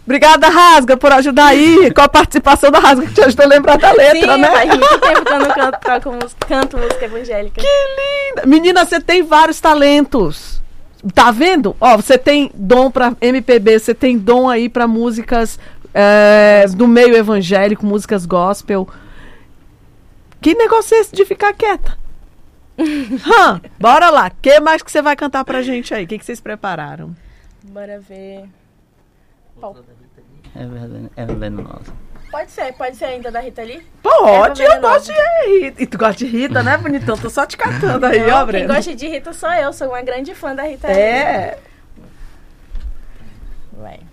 Obrigada, Rasga, por ajudar aí, com a participação da Rasga, que te ajudou a lembrar da letra, Sim, né? faz muito tempo que eu não canto música evangélica. Que linda! Menina, você tem vários talentos. Tá vendo? Ó, você tem dom pra MPB, você tem dom aí pra músicas do meio evangélico, músicas gospel. Que negócio é esse de ficar quieta? Bora lá. O que mais que você vai cantar pra gente aí? O que vocês prepararam? Bora ver. É venenosa. Pode ser ainda da Rita Lee? Pode, Erva eu gosto de Rita. E tu gosta de Rita, né, bonitão? Tô só te catando aí, ó, Quem Breno. gosta de Rita sou eu, sou uma grande fã da Rita Lee. É. Vai.